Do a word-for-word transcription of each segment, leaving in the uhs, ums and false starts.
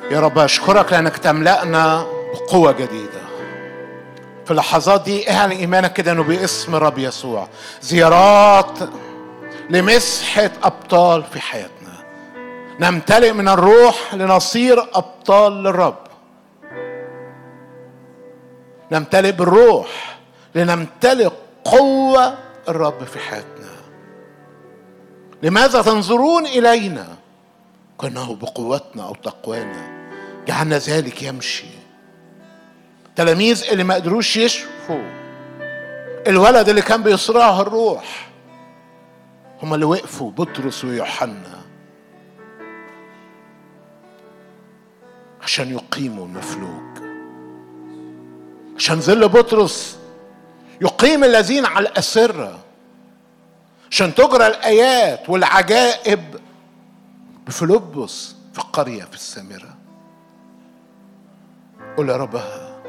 يا رب أشكرك لأنك تملأنا بقوة جديدة في اللحظات دي. اعلن إيمانك كده أنه باسم رب يسوع زيارات لمسحة أبطال في حياتنا، نمتلئ من الروح لنصير أبطال للرب، نمتلئ بالروح لنمتلئ قوة الرب في حياتنا. لماذا تنظرون إلينا كأنه بقوتنا أو تقوانا جعلنا ذلك يمشي؟ تلاميذ اللي ما قدروش يشفوا الولد اللي كان بيصرعه الروح هم اللي وقفوا، بطرس ويوحنا، عشان يقيموا المفلوج، عشان ظل بطرس يقيم الذين على الأسرة، عشان تجرى الآيات والعجائب بفيلبس في القرية في السامرة. قل يا رب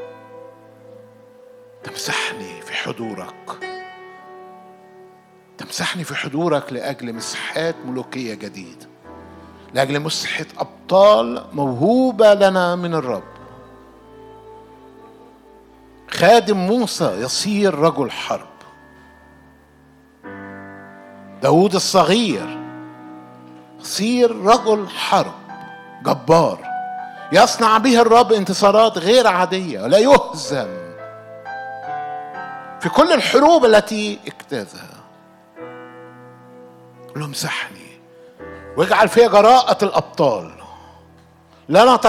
تمسحني في حضورك، تمسحني في حضورك لأجل مسحات ملوكية جديدة، لأجل مسحة أبطال موهوبة لنا من الرب. خادم موسى يصير رجل حرب، داود الصغير يصير رجل حرب جبار، يصنع به الرب انتصارات غير عادية، لا يهزم في كل الحروب التي اجتازها. قل له امسحني واجعل فيها جراءة الأبطال، لا